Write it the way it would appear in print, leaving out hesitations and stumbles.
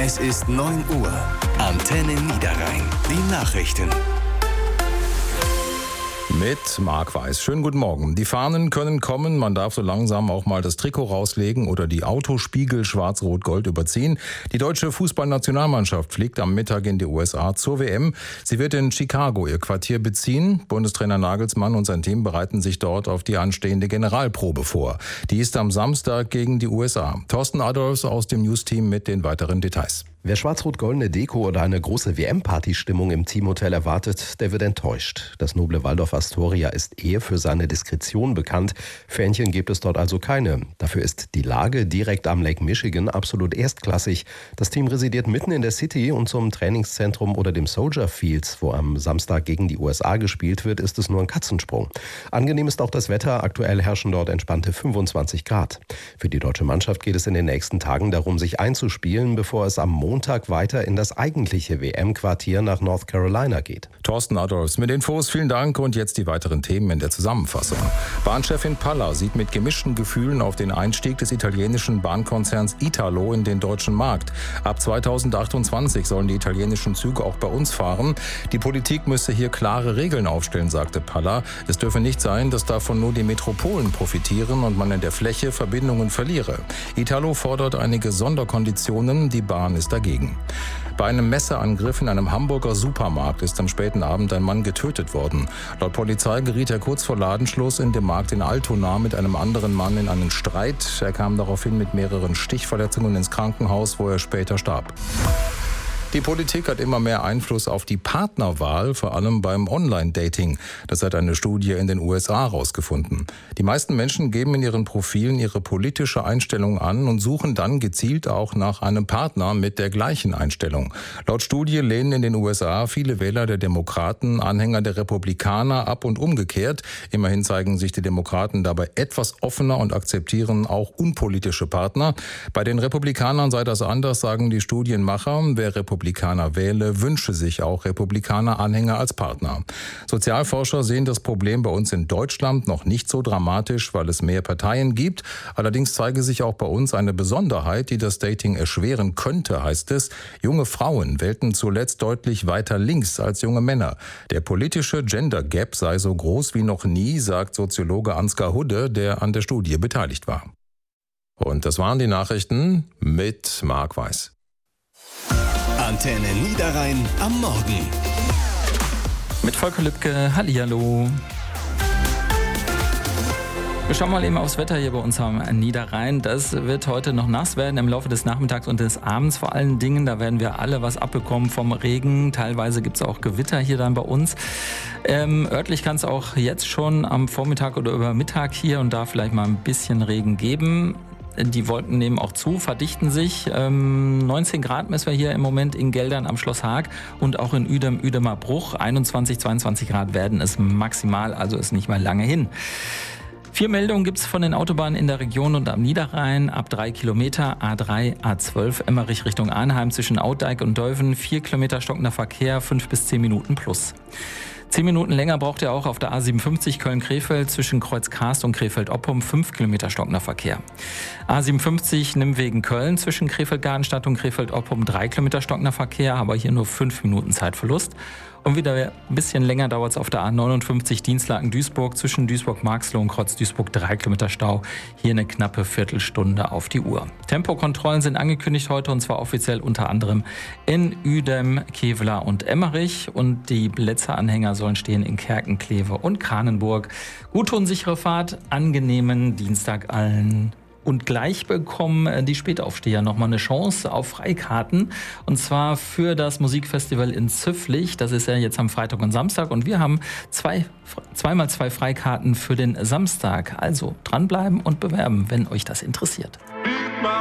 Es ist 9 Uhr. Antenne Niederrhein. Die Nachrichten. Mit Marc Weiß. Schönen guten Morgen. Die Fahnen können kommen. Man darf so langsam auch mal das Trikot rauslegen oder die Autospiegel schwarz-rot-gold überziehen. Die deutsche Fußballnationalmannschaft fliegt am Mittag in die USA zur WM. Sie wird in Chicago ihr Quartier beziehen. Bundestrainer Nagelsmann und sein Team bereiten sich dort auf die anstehende Generalprobe vor. Die ist am Samstag gegen die USA. Thorsten Adolfs aus dem News-Team mit den weiteren Details. Wer schwarz-rot-goldene Deko oder eine große WM-Party-Stimmung im Teamhotel erwartet, der wird enttäuscht. Das noble Waldorf Astoria ist eher für seine Diskretion bekannt. Fähnchen gibt es dort also keine. Dafür ist die Lage direkt am Lake Michigan absolut erstklassig. Das Team residiert mitten in der City und zum Trainingszentrum oder dem Soldier Field, wo am Samstag gegen die USA gespielt wird, ist es nur ein Katzensprung. Angenehm ist auch das Wetter. Aktuell herrschen dort entspannte 25 Grad. Für die deutsche Mannschaft geht es in den nächsten Tagen darum, sich einzuspielen, bevor es am Montag weiter in das eigentliche WM-Quartier nach North Carolina geht. Thorsten Adolfs mit Infos, vielen Dank und jetzt die weiteren Themen in der Zusammenfassung. Bahnchefin Palla sieht mit gemischten Gefühlen auf den Einstieg des italienischen Bahnkonzerns Italo in den deutschen Markt. Ab 2028 sollen die italienischen Züge auch bei uns fahren. Die Politik müsse hier klare Regeln aufstellen, sagte Palla. Es dürfe nicht sein, dass davon nur die Metropolen profitieren und man in der Fläche Verbindungen verliere. Italo fordert einige Sonderkonditionen, die Bahn ist dagegen. Bei einem Messerangriff in einem Hamburger Supermarkt ist am späten Abend ein Mann getötet worden. Laut Polizei geriet er kurz vor Ladenschluss in dem Markt in Altona mit einem anderen Mann in einen Streit. Er kam daraufhin mit mehreren Stichverletzungen ins Krankenhaus, wo er später starb. Die Politik hat immer mehr Einfluss auf die Partnerwahl, vor allem beim Online-Dating. Das hat eine Studie in den USA herausgefunden. Die meisten Menschen geben in ihren Profilen ihre politische Einstellung an und suchen dann gezielt auch nach einem Partner mit der gleichen Einstellung. Laut Studie lehnen in den USA viele Wähler der Demokraten Anhänger der Republikaner ab und umgekehrt. Immerhin zeigen sich die Demokraten dabei etwas offener und akzeptieren auch unpolitische Partner. Bei den Republikanern sei das anders, sagen die Studienmacher. Wer Republikaner wähle, wünsche sich auch Republikaner-Anhänger als Partner. Sozialforscher sehen das Problem bei uns in Deutschland noch nicht so dramatisch, weil es mehr Parteien gibt. Allerdings zeige sich auch bei uns eine Besonderheit, die das Dating erschweren könnte, heißt es. Junge Frauen wählten zuletzt deutlich weiter links als junge Männer. Der politische Gender Gap sei so groß wie noch nie, sagt Soziologe Ansgar Hudde, der an der Studie beteiligt war. Und das waren die Nachrichten mit Marc Weiß. Antenne Niederrhein am Morgen. Mit Volker Lübke, hallihallo. Wir schauen mal eben aufs Wetter hier bei uns am Niederrhein. Das wird heute noch nass werden im Laufe des Nachmittags und des Abends vor allen Dingen. Da werden wir alle was abbekommen vom Regen. Teilweise gibt es auch Gewitter hier dann bei uns. Örtlich kann es auch jetzt schon am Vormittag oder über Mittag hier und da vielleicht mal ein bisschen Regen geben. Die Wolken nehmen auch zu, verdichten sich. 19 Grad messen wir hier im Moment in Geldern am Schloss Haag und auch in Uedemer Bruch. 21, 22 Grad werden es maximal, also ist nicht mehr lange hin. 4 Meldungen gibt es von den Autobahnen in der Region und am Niederrhein. Ab 3 Kilometer A3, A12, Emmerich Richtung Arnheim zwischen Audijk und Deuven. 4 Kilometer stockender Verkehr, 5 bis 10 Minuten plus. 10 Minuten länger braucht ihr auch auf der A57 Köln-Krefeld zwischen Kreuz-Karst und Krefeld-Oppum, 5 Kilometer stockender Verkehr. A57 Nimwegen Köln zwischen Krefeld-Gartenstadt und Krefeld-Oppum, 3 Kilometer stockender Verkehr, aber hier nur 5 Minuten Zeitverlust. Und wieder ein bisschen länger dauert es auf der A59 Dinslaken-Duisburg zwischen Duisburg-Marxloh und Kreuz-Duisburg, 3 Kilometer Stau. Hier eine knappe Viertelstunde auf die Uhr. Tempokontrollen sind angekündigt heute und zwar offiziell unter anderem in Uedem, Kevela und Emmerich. Und die Blitzeranhänger sollen stehen in Kerken, Kleve und Kranenburg. Gute und sichere Fahrt, angenehmen Dienstag allen. Und gleich bekommen die Spätaufsteher nochmal eine Chance auf Freikarten. Und zwar für das Musikfestival in Züfflich. Das ist ja jetzt am Freitag und Samstag. Und wir haben zweimal 2 Freikarten für den Samstag. Also dranbleiben und bewerben, wenn euch das interessiert.